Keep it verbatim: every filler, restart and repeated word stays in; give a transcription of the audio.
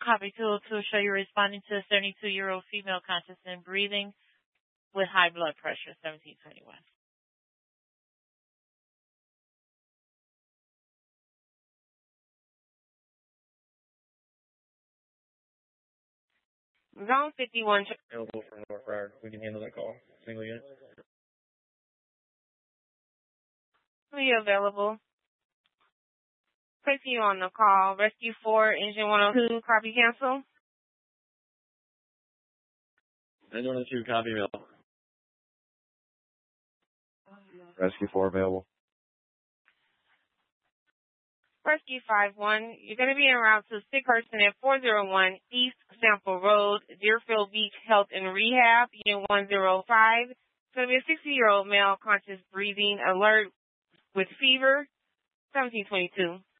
Copy two oh two, show you're responding to a seventy-two-year-old female conscious and breathing with high blood pressure, seventeen twenty-one. Zone fifty-one. Available for North Broward. We can handle that call. Single unit. Are you available? Placing you on the call. Rescue four, engine one oh two, copy cancel. Engine one oh two, copy available. Rescue four available. Rescue five one, you're going to be en route to sick person at four oh one East Sample Road, Deerfield Beach Health and Rehab, unit one oh five. It's going to be a sixty-year-old male, conscious breathing, alert with fever, seventeen twenty-two.